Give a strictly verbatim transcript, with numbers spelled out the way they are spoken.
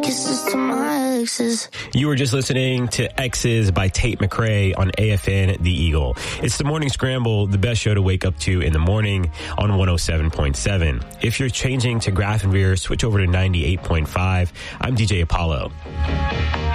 Kisses to my exes. You were just listening to X's by Tate McRae on A F N The Eagle. It's the Morning Scramble, the best show to wake up to in the morning on one oh seven point seven. If you're changing to Grafenwehr, switch over to ninety-eight point five. I'm D J Apollo.